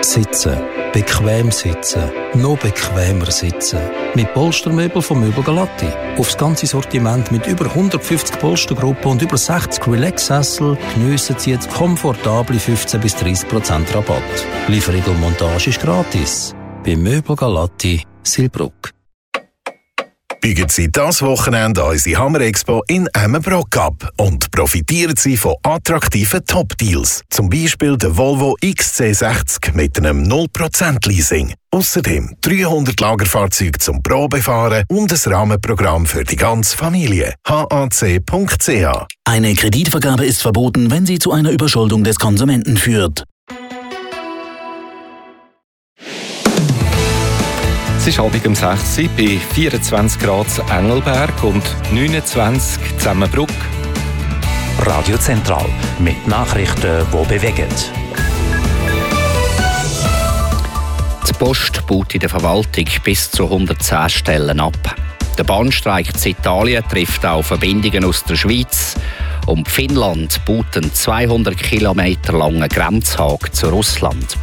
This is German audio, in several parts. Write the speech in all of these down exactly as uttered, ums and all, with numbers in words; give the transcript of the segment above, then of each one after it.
Sitzen. Bequem sitzen. Noch bequemer sitzen. Mit Polstermöbel von Möbel Galatti. Aufs ganze Sortiment mit über hundertfünfzig Polstergruppen und über sechzig Relax-Sessel geniessen Sie jetzt komfortable fünfzehn bis dreißig Prozent Rabatt. Lieferung und Montage ist gratis. Bei Möbel Galatti, Silbruck. Biegen Sie das Wochenende an unsere Hammer Expo in Emmenbrock ab und profitieren Sie von attraktiven Top-Deals. Zum Beispiel der Volvo X C sechzig mit einem null Prozent Leasing. Außerdem dreihundert Lagerfahrzeuge zum Probefahren und ein Rahmenprogramm für die ganze Familie. h a c punkt c h. Eine Kreditvergabe ist verboten, wenn sie zu einer Überschuldung des Konsumenten führt. Es ist Abend um sechs Uhr bei vierundzwanzig Grad Engelberg und neunundzwanzig Zusammenbruck. Radio Zentral mit Nachrichten, die bewegen. Die Post baut in der Verwaltung bis zu hundertzehn Stellen ab. Der Bahnstreik in Italien trifft auch Verbindungen aus der Schweiz. Und Finnland baut einen zweihundert Kilometer langen Grenzhaken zu Russland.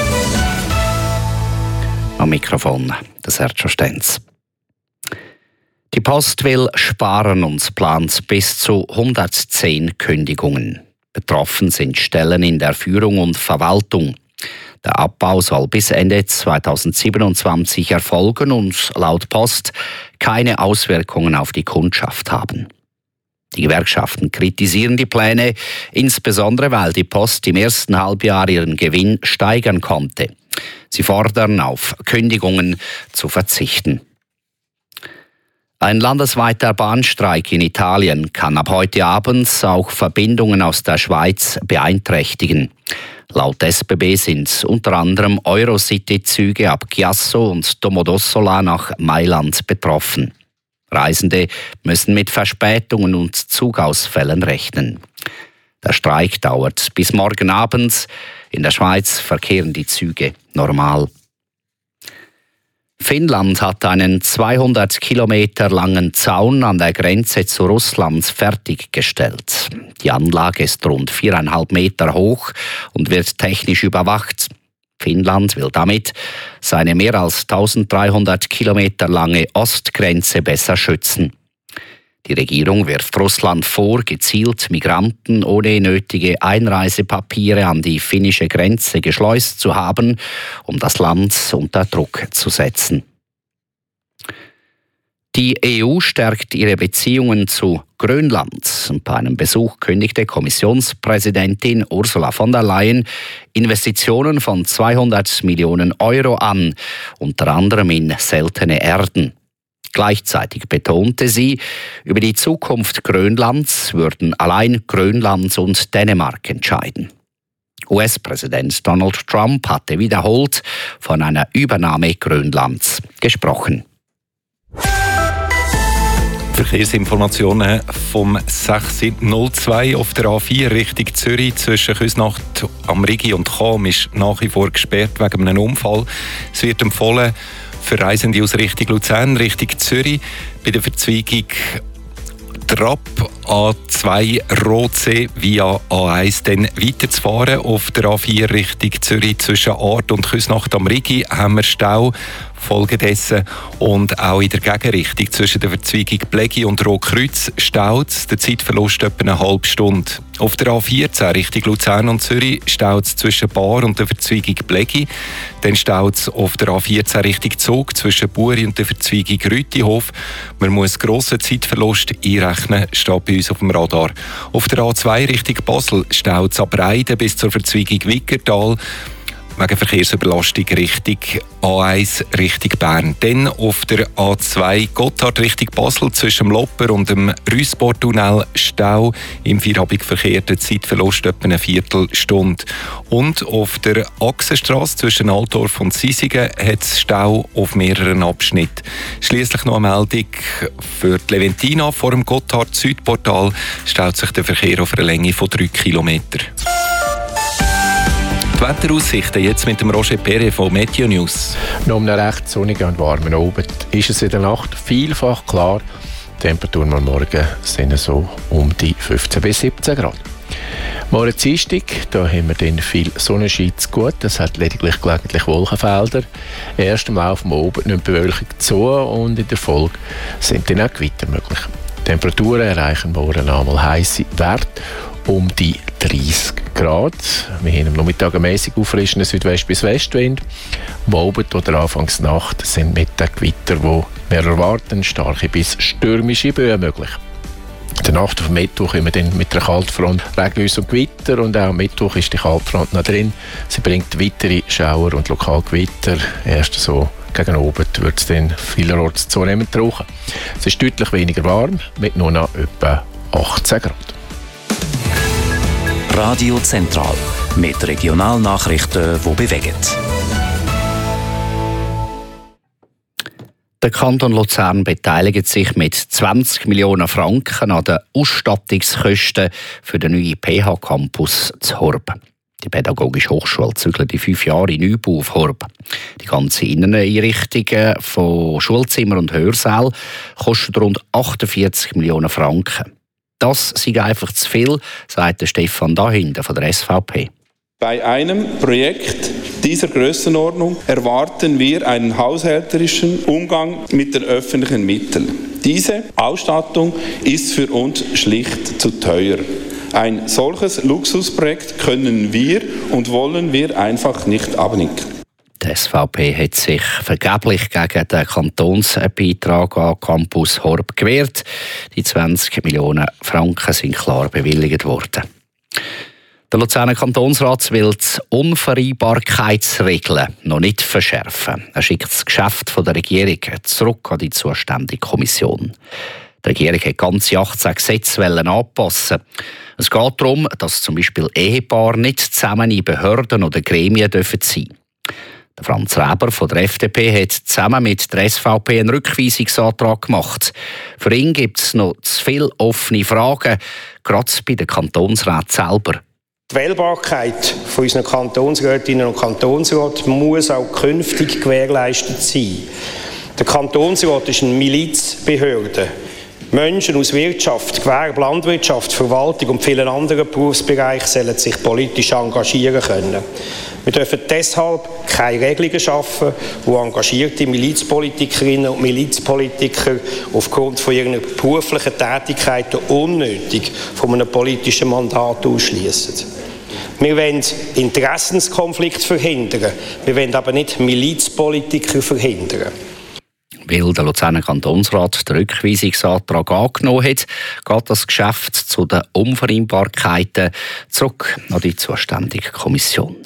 Am Mikrofon der Sergio Stenz. Die Post will sparen und plant bis zu hundertzehn Kündigungen. Betroffen sind Stellen in der Führung und Verwaltung. Der Abbau soll bis Ende zweitausendsiebenundzwanzig erfolgen und laut Post keine Auswirkungen auf die Kundschaft haben. Die Gewerkschaften kritisieren die Pläne, insbesondere weil die Post im ersten Halbjahr ihren Gewinn steigern konnte. Sie fordern, auf Kündigungen zu verzichten. Ein landesweiter Bahnstreik in Italien kann ab heute Abend auch Verbindungen aus der Schweiz beeinträchtigen. Laut S B B sind unter anderem Eurocity-Züge ab Chiasso und Domodossola nach Mailand betroffen. Reisende müssen mit Verspätungen und Zugausfällen rechnen. Der Streik dauert bis morgen Abend. In der Schweiz verkehren die Züge normal. Finnland hat einen zweihundert Kilometer langen Zaun an der Grenze zu Russland fertiggestellt. Die Anlage ist rund viereinhalb Meter hoch und wird technisch überwacht. Finnland will damit seine mehr als eintausenddreihundert Kilometer lange Ostgrenze besser schützen. Die Regierung wirft Russland vor, gezielt Migranten ohne nötige Einreisepapiere an die finnische Grenze geschleust zu haben, um das Land unter Druck zu setzen. Die E U stärkt ihre Beziehungen zu Grönland. Bei einem Besuch kündigte Kommissionspräsidentin Ursula von der Leyen Investitionen von zweihundert Millionen Euro an, unter anderem in seltene Erden. Gleichzeitig betonte sie, über die Zukunft Grönlands würden allein Grönland und Dänemark entscheiden. U S-Präsident Donald Trump hatte wiederholt von einer Übernahme Grönlands gesprochen. Verkehrsinformationen vom sechs Uhr null zwei auf der A vier Richtung Zürich zwischen Küsnacht am Rigi und Cham ist nach wie vor gesperrt wegen einem Unfall. Es wird empfohlen, für Reisende aus Richtung Luzern, Richtung Zürich, bei der Verzweigung Trapp A zwei Rotsee via A eins dann weiterzufahren. Auf der A vier Richtung Zürich zwischen Aardt und Küsnacht am Rigi haben wir Stau. Folgedessen und auch in der Gegenrichtung zwischen der Verzweigung Blegi und Rotkreuz staut es. Der Zeitverlust etwa eine halbe Stunde. Auf der A vierzehn Richtung Luzern und Zürich staut es zwischen Baar und der Verzweigung Blegi. Dann staut es auf der A vierzehn Richtung Zug zwischen Buri und der Verzweigung Rütihof. Man muss grossen Zeitverlust einrechnen, steht bei uns auf dem Radar. Auf der A zwei Richtung Basel staut es ab Reiden bis zur Verzweigung Wickertal. Wegen Verkehrsüberlastung Richtung A eins Richtung Bern. Dann auf der A zwei Gotthard Richtung Basel zwischen dem Lopper und dem Rüssportunnel Stau. Im Feierabendverkehr der Zeitverlust etwa eine Viertelstunde. Und auf der Achsenstrasse zwischen Altdorf und Sisigen hat es Stau auf mehreren Abschnitten. Schliesslich noch eine Meldung für die Leventina. Vor dem Gotthard Südportal staut sich der Verkehr auf einer Länge von drei Kilometern. Die Wetteraussichten jetzt mit dem Roger Perret von Meteo News. Noch um einen recht sonnigen und warmen Abend ist es in der Nacht vielfach klar. Die Temperaturen am Morgen sind so um die fünfzehn bis siebzehn Grad. Morgen Dienstag, da haben wir dann viel Sonnenschein zu gut. Es hat lediglich gelegentlich Wolkenfelder. Erst im Laufe oben nimmt die Bewölkung zu und in der Folge sind dann auch Gewitter möglich. Die Temperaturen erreichen morgen einmal heisse Werte um die dreißig Grad. Wir haben am Nachmittag einen mäßig auffrischenden Südwest- bis Westwind. Am Abend oder Anfangs Nacht sind mit den Gewitter, die wir erwarten, starke bis stürmische Böen möglich. In der Nacht auf Mittwoch haben wir dann mit der Kaltfront Regenwüste und Gewitter und auch am Mittwoch ist die Kaltfront noch drin. Sie bringt weitere Schauer und Lokalgewitter. Erst so gegen oben wird es dann vielerorts zunehmend trocken. Es ist deutlich weniger warm, mit nur noch etwa achtzehn Grad. Radio Zentral mit Regionalnachrichten, die bewegen. Der Kanton Luzern beteiligt sich mit zwanzig Millionen Franken an den Ausstattungskosten für den neuen P H-Campus zu Horb. Die Pädagogische Hochschule zügelt in fünf Jahren in Neubau auf Horb. Die ganze Inneneinrichtung von Schulzimmer und Hörsaal kostet rund achtundvierzig Millionen Franken. Das sei einfach zu viel, sagt Stefan Dahinter von der S V P. Bei einem Projekt dieser Grössenordnung erwarten wir einen haushälterischen Umgang mit den öffentlichen Mitteln. Diese Ausstattung ist für uns schlicht zu teuer. Ein solches Luxusprojekt können wir und wollen wir einfach nicht abnicken. Die S V P hat sich vergeblich gegen den Kantonsbeitrag an Campus Horb gewehrt. Die zwanzig Millionen Franken sind klar bewilligt worden. Der Luzerner Kantonsrat will die Unvereinbarkeitsregeln noch nicht verschärfen. Er schickt das Geschäft von der Regierung zurück an die zuständige Kommission. Die Regierung hat ganze achtzehn Gesetze anpassen. Es geht darum, dass zum Beispiel Ehepaare nicht zusammen in Behörden oder Gremien sein dürfen. Der Franz Reber von der F D P hat zusammen mit der S V P einen Rückweisungsantrag gemacht. Für ihn gibt es noch zu viele offene Fragen, gerade bei den Kantonsräten selber. Die Wählbarkeit von unseren Kantonsrätinnen und Kantonsräten muss auch künftig gewährleistet sein. Der Kantonsrat ist eine Milizbehörde. Menschen aus Wirtschaft, Gewerbe, Landwirtschaft, Verwaltung und vielen anderen Berufsbereichen sollen sich politisch engagieren können. Wir dürfen deshalb keine Regelungen schaffen, wo engagierte Milizpolitikerinnen und Milizpolitiker aufgrund von ihrer beruflichen Tätigkeiten unnötig von einem politischen Mandat ausschließen. Wir wollen Interessenskonflikt verhindern, wir wollen aber nicht Milizpolitiker verhindern. Weil der Luzerner Kantonsrat den Rückweisungsantrag angenommen hat, geht das Geschäft zu den Unvereinbarkeiten zurück an die zuständige Kommission.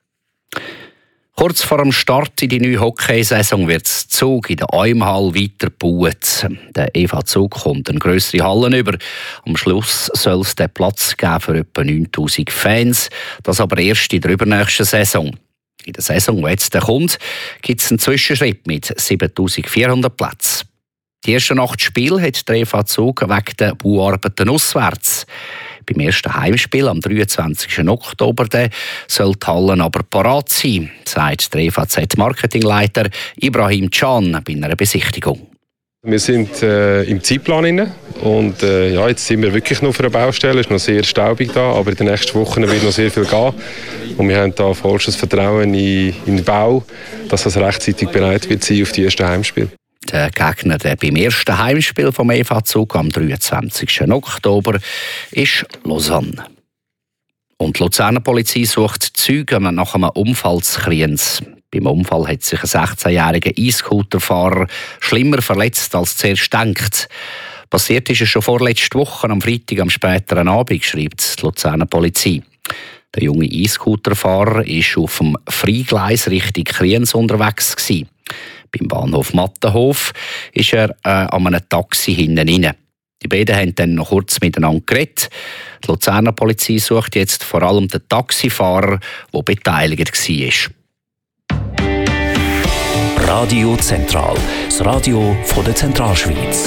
Kurz vor dem Start in die neue Hockeysaison wird das Zug in der Eimhalle weiter gebaut. Der E V Zug kommt eine grössere Halle über. Am Schluss soll es den Platz geben für etwa neuntausend Fans. Das aber erst in der übernächsten Saison. In der Saison, die jetzt kommt, gibt es einen Zwischenschritt mit siebentausendvierhundert Plätzen. Die ersten acht Spiele hat der E V Zug wegen der Bauarbeiten auswärts. Beim ersten Heimspiel am dreiundzwanzigsten Oktober soll die Halle aber parat sein, sagt der E V Z-Marketingleiter Ibrahim Can bei einer Besichtigung. Wir sind äh, im Zeitplan inne und äh, ja, jetzt sind wir wirklich noch auf einer Baustelle. Es ist noch sehr staubig da, aber in den nächsten Wochen wird noch sehr viel gehen. Und wir haben da vollstes Vertrauen in, in den Bau, dass das rechtzeitig bereit wird sein auf die ersten Heimspiele. Der Gegner der beim ersten Heimspiel vom E V Zug am dreiundzwanzigsten Oktober ist Lausanne. Und die Luzerner Polizei sucht Zeugen nach einem Unfall zu Kriens. Beim Unfall hat sich ein sechzehnjähriger E-Scooter-Fahrer schlimmer verletzt als zuerst gedacht. Passiert ist es schon vorletzte Woche am Freitag am späteren Abend, schreibt die Luzerner Polizei. Der junge E-Scooter-Fahrer war auf dem Freigleis Richtung Kriens unterwegs gewesen. Beim Bahnhof Mattenhof ist er äh, an einem Taxi hinten rein. Die beiden haben dann noch kurz miteinander geredet. Die Luzerner Polizei sucht jetzt vor allem den Taxifahrer, der beteiligt war. Radio Zentral, das Radio von der Zentralschweiz.